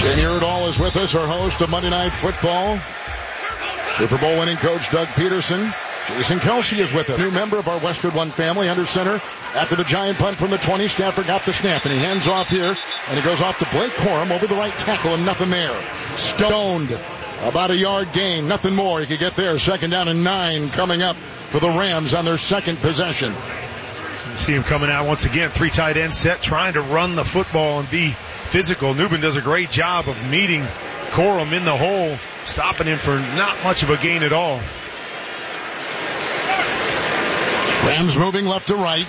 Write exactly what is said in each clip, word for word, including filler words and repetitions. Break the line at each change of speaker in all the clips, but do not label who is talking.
Jamie Erdahl is with us, our host of Monday Night Football. Super Bowl winning coach Doug Peterson. Jason Kelsey is with us, new member of our Westwood One family, under center. After the giant punt from the twenty, Stafford got the snap, and he hands off here, and he goes off to Blake Corum over the right tackle, and nothing there. Stoned. About a yard gain, nothing more. He could get there. Second down and nine coming up for the Rams on their second possession.
You see him coming out once again, three tight end set, trying to run the football and be physical. Newman does a great job of meeting Corum in the hole, stopping him for not much of a gain at all.
Rams moving left to right.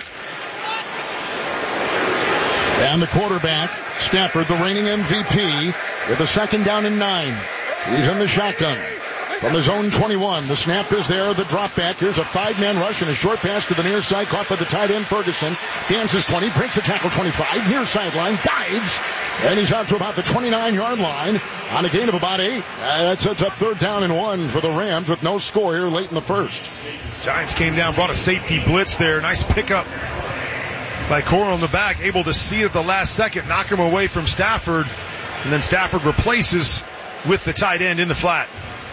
And the quarterback, Stafford, the reigning M V P, with a second down and nine. He's in the shotgun. From his own twenty-one, the snap is there, the drop back. Here's a five-man rush and a short pass to the near side, caught by the tight end Ferguson. Dances twenty, breaks the tackle twenty-five, near sideline, dives, and he's out to about the twenty-nine-yard line on a gain of about eight. Uh, that sets up third down and one for the Rams with no score here late in the first.
Giants came down, brought a safety blitz there. Nice pickup by Corum on the back, able to see it at the last second, knock him away from Stafford, and then Stafford replaces with the tight end in the flat.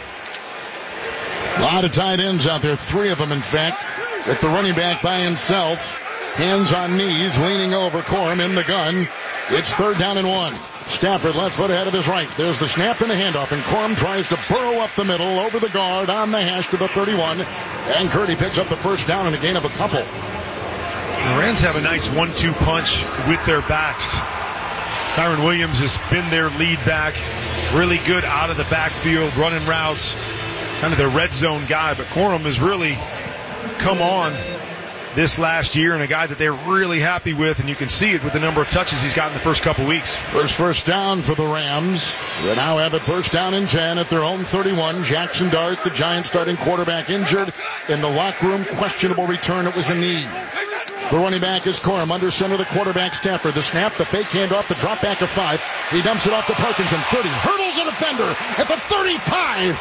A lot of tight ends out there, three of them in fact, with the running back by himself, hands on knees, leaning over Corum in the gun. It's third down and one. Stafford left foot ahead of his right. There's the snap and the handoff, and Corum tries to burrow up the middle, over the guard, on the hash to the thirty-one, and Curdy picks up the first down and a gain of a couple.
The Rams have a nice one two punch with their backs. Kyron Williams has been their lead back, really good out of the backfield, running routes, kind of their red zone guy, but Corum has really come on this last year, and a guy that they're really happy with, and you can see it with the number of touches he's got in the first couple weeks.
First first down for the Rams. They now have it first down and ten at their own thirty-one. Jackson Dart, the Giants starting quarterback, injured in the locker room, questionable return. It was a knee. The running back is Corum, under center the quarterback Stafford. The snap, the fake handoff, the drop back of five. He dumps it off to Parkinson, thirty, hurdles a defender at the thirty-five.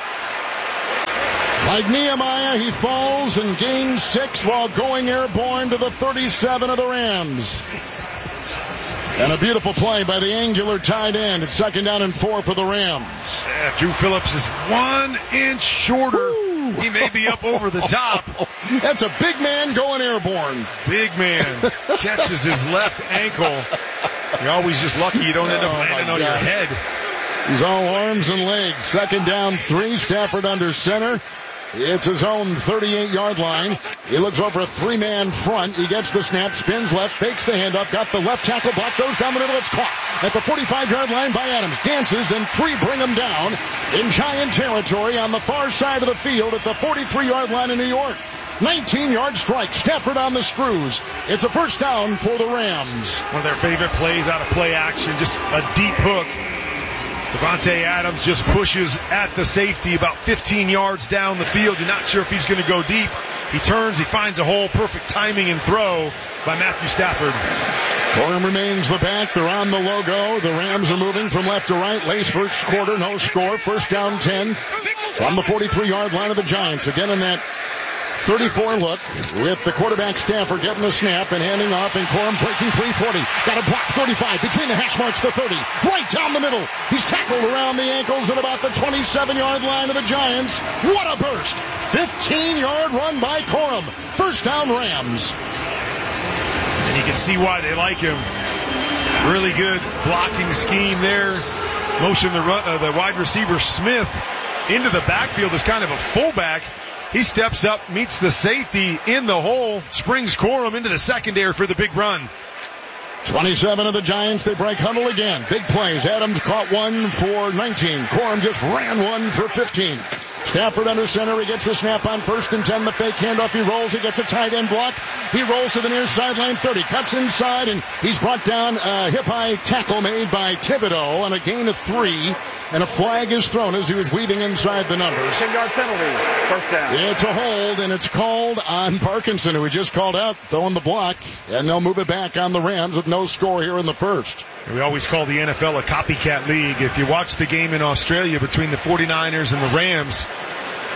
Like Nehemiah, he falls and gains six while going airborne to the thirty-seven of the Rams. And a beautiful play by the angular tight end. It's second down and four for the Rams.
Yeah, Drew Phillips is one inch shorter. Ooh. He may be up over the top.
That's a big man going airborne.
Big man catches his left ankle. You're always just lucky you don't end up landing oh on your head.
He's all arms and legs. Second down, three. Stafford under center. It's his own thirty-eight-yard line. He looks over a three-man front. He gets the snap, spins left, fakes the handoff, got the left tackle block, goes down the middle. It's caught at the forty-five-yard line by Adams. Dances, then three bring him down in Giant territory on the far side of the field at the forty-three-yard line in New York. nineteen-yard strike. Stafford on the screws. It's a first down for the Rams.
One of their favorite plays out of play action, just a deep hook. Davante Adams just pushes at the safety about fifteen yards down the field. You're not sure if he's going to go deep. He turns, he finds a hole, perfect timing and throw by Matthew Stafford.
Corum remains the back. They're on the logo. The Rams are moving from left to right. Lace first quarter, no score. First down ten from the forty-three-yard line of the Giants. Again in that thirty-four look with the quarterback Stafford getting the snap and handing off, and Corum breaking free forty. Got a block thirty-five between the hash marks to thirty. Right down the middle. He's tackled around the ankles at about the twenty-seven-yard line of the Giants. What a burst. fifteen-yard run by Corum. First down Rams.
And you can see why they like him. Really good blocking scheme there. Motion the, uh, the wide receiver Smith into the backfield as kind of a fullback. He steps up, meets the safety in the hole, springs Corum into the secondary for the big run.
twenty-seven of the Giants, they break huddle again. Big plays. Adams caught one for nineteen. Corum just ran one for fifteen. Stafford under center. He gets the snap on first and ten. The fake handoff. He rolls. He gets a tight end block. He rolls to the near sideline thirty. Cuts inside, and he's brought down a hip-high tackle made by Thibodeau on a gain of three. And a flag is thrown as he was weaving inside the numbers.
ten-yard penalty. First down.
It's a hold, and it's called on Parkinson, who we just called out, throwing the block. And they'll move it back on the Rams with no score here in the first.
We always call the N F L a copycat league. If you watch the game in Australia between the forty-niners and the Rams,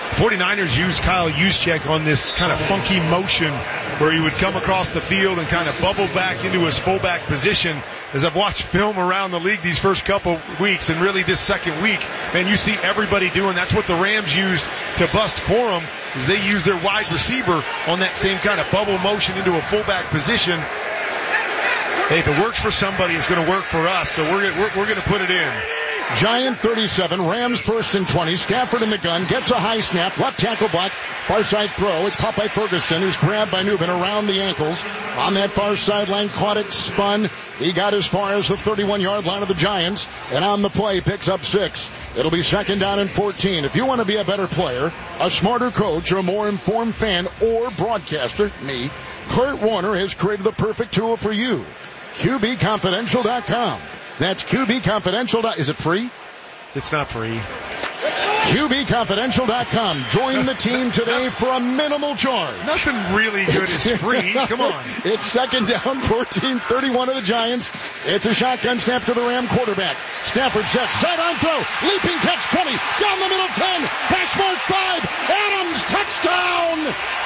forty-niners used Kyle Juszczyk on this kind of funky motion where he would come across the field and kind of bubble back into his fullback position. As I've watched film around the league these first couple weeks and really this second week, man, you see everybody doing. That's what the Rams used to bust Corum, is they use their wide receiver on that same kind of bubble motion into a fullback position. Hey, if it works for somebody, it's going to work for us, so we're we're, we're going to put it in.
Giant thirty-seven, Rams first and twenty. Stafford in the gun, gets a high snap, left tackle block, far side throw. It's caught by Ferguson, who's grabbed by Newman around the ankles. On that far sideline, caught it, spun. He got as far as the thirty-one-yard line of the Giants, and on the play, picks up six. It'll be second down and fourteen. If you want to be a better player, a smarter coach, or a more informed fan or broadcaster, me, Kurt Warner has created the perfect tool for you. Q B confidential dot com. That's Q B confidential. Is it free?
It's not free.
Q B confidential dot com. Join the team today for a minimal charge.
Nothing really good is free. Come on.
It's second down, fourteen thirty-one of the Giants. It's a shotgun snap to the Ram quarterback. Stafford sets, sideline throw, leaping catch twenty, down the middle ten, hash mark five, Adams, touchdown!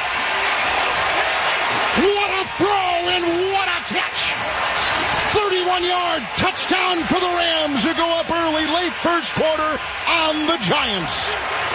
What a throw and what a catch! thirty-one-yard touchdown for the Rams, who go up early, late first quarter on the Giants.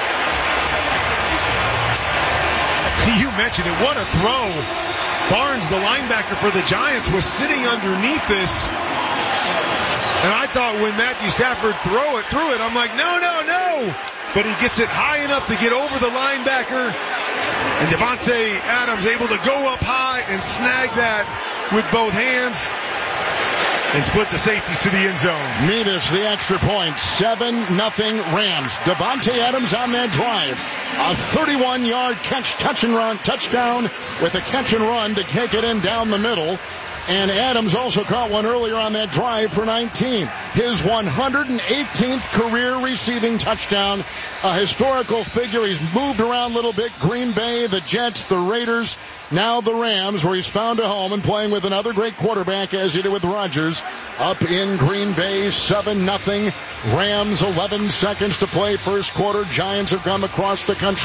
You mentioned it. What a throw. Barnes, the linebacker for the Giants, was sitting underneath this. And I thought when Matthew Stafford threw it, threw it, I'm like, no, no, no. But he gets it high enough to get over the linebacker. And Davante Adams able to go up high and snag that with both hands and split the safeties to the end zone.
Nevis, the extra point. seven nothing Rams. Davante Adams on that drive. A thirty-one-yard catch, touch and run, touchdown with a catch and run to kick it in down the middle. And Adams also caught one earlier on that drive for nineteen. His one hundred eighteenth career receiving touchdown. A historical figure. He's moved around a little bit. Green Bay, the Jets, the Raiders, now the Rams, where he's found a home and playing with another great quarterback as he did with Rodgers. Up in Green Bay, seven nothing. Rams, eleven seconds to play first quarter. Giants have come across the country.